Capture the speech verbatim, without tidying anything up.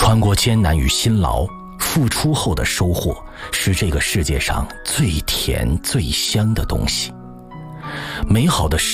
穿过艰难与辛劳，付出后的收获是这个世界上最甜最香的东西。美好的